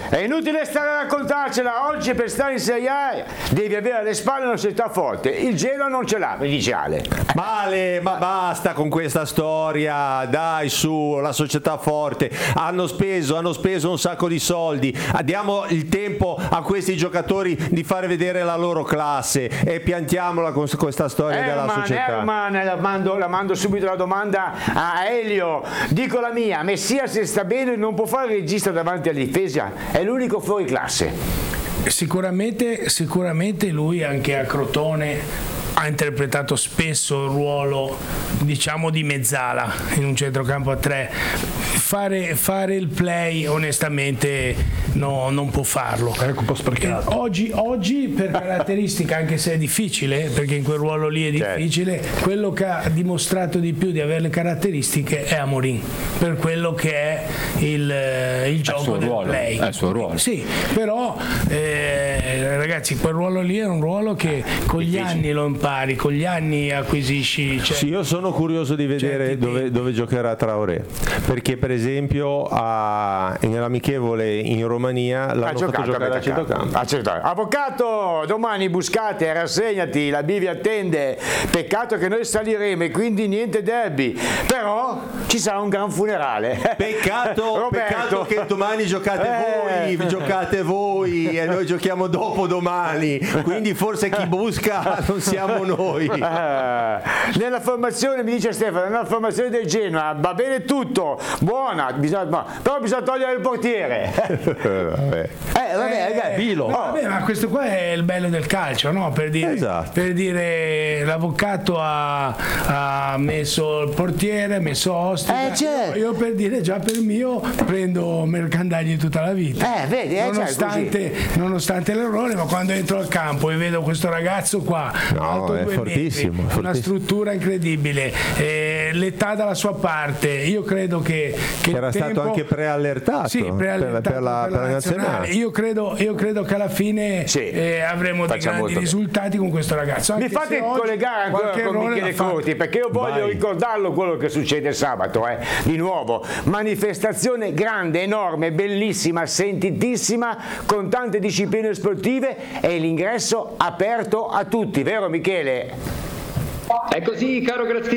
È inutile stare a raccontarcela, oggi per stare in Serie A devi avere alle spalle una società forte, il Genoa non ce l'ha, mi dice Ale. Male, ma basta con questa storia, dai su, la società forte, hanno speso un sacco di soldi, diamo il tempo a questi giocatori di fare vedere la loro classe e piantiamola con questa storia della società. La mando subito la domanda a Elio, dico la mia, Messia se sta bene non può fare il regista davanti alla difesa, è l'unico fuori classe. Sicuramente lui anche a Crotone ha interpretato spesso il ruolo, diciamo, di mezzala in un centrocampo a 3. Fare il play onestamente non può farlo. È un po' sprecato. Oggi per caratteristica, anche se è difficile, perché in quel ruolo lì è difficile, quello che ha dimostrato di più di avere le caratteristiche è Amorim, per quello che è il gioco del play. È il suo ruolo. Sì, però ragazzi, quel ruolo lì è un ruolo che con gli anni lo impari, con gli anni acquisisci. Sì, io sono curioso di vedere dove giocherà Traoré, perché per esempio nell'amichevole in Romania l'hanno fatto giocare a centrocampo. Avvocato, domani buscate, rassegnati, la Bivi attende, peccato che noi saliremo e quindi niente derby, però ci sarà un gran funerale. Peccato che domani giocate voi e noi giochiamo dopo domani, quindi forse chi busca non siamo noi. Nella formazione, mi dice Stefano, nella formazione del Genoa va bene tutto, buona, però bisogna togliere il portiere. Ma questo qua è il bello del calcio, no? Per dire l'avvocato ha messo il portiere, ha messo Ostica. Io per dire già per mio prendo mercandagli tutta la vita. Nonostante l'errore, ma quando entro al campo e vedo questo ragazzo qua, alto 2 fortissimo, metri, una struttura incredibile, l'età dalla sua parte, io credo che era stato anche preallertato, per la nazionale. Io credo che alla fine avremo dei grandi risultati con questo ragazzo. Mi fate collegare ancora con Michele Corti, perché io voglio ricordarlo quello che succede sabato. Di nuovo, manifestazione grande, enorme, bellissima, sentitissima, con tante discipline sportive e l'ingresso aperto a tutti, vero Michele? È così, caro Graziano.